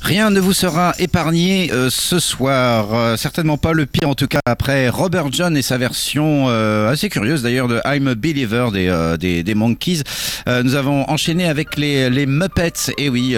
Rien ne vous sera épargné ce soir, certainement pas le pire en tout cas après Robert John et sa version assez curieuse d'ailleurs de I'm a Believer des Monkees. Nous avons enchaîné avec les Muppets, et oui,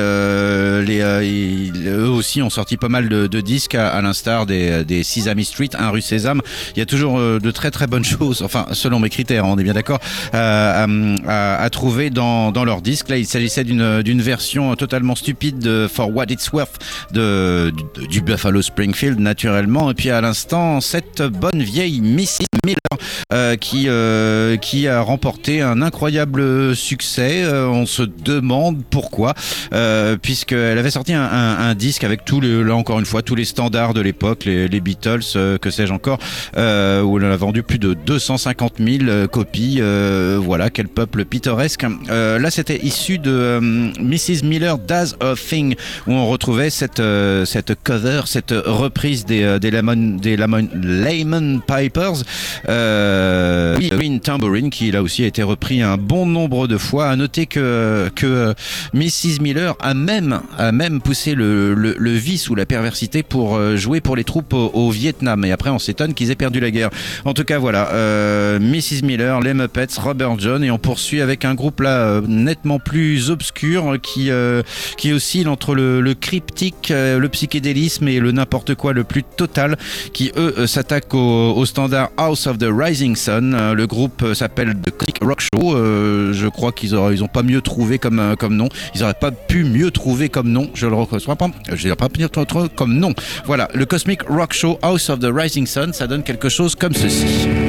eux aussi ont sorti pas mal de disques à l'instar des Sesame Street, 1 rue Sésame. Il y a toujours de très très bonnes choses, enfin selon mes critères, on est bien d'accord, à trouver dans leurs disques. Là il s'agissait d'une version totalement stupide de For What It's Worth du Buffalo Springfield naturellement, et puis à l'instant cette bonne vieille Mrs. Miller qui a remporté un incroyable succès. On se demande pourquoi, puisqu'elle avait sorti un disque avec là encore une fois tous les standards de l'époque, les Beatles, que sais-je encore, où elle a vendu plus de 250 000 copies. Voilà, quel peuple pittoresque. Là c'était issu de Mrs. Miller Does a Thing, où on retrouvait cette cover, cette reprise des Layman Pipers, Green Tambourine, qui là aussi a été repris un bon nombre de fois. À noter que Mrs. Miller a même poussé le vice ou la perversité pour jouer pour les troupes au Vietnam, et après on s'étonne qu'ils aient perdu la guerre. En tout cas voilà, Mrs. Miller, les Muppets, Robert John, et on poursuit avec un groupe là nettement plus obscur qui oscille entre le cryptique, le psychédélisme et le n'importe quoi le plus total, qui eux s'attaquent au standard House of the Rising Sun. Le groupe s'appelle The Cosmic Rock Show. Je crois qu'ils ont pas mieux trouvé comme nom. Ils auraient pas pu mieux trouver comme nom. Je le reçois pas. Je dirais pas mieux trouver comme nom. Voilà, le Cosmic Rock Show House of the Rising Sun, ça donne quelque chose comme ceci.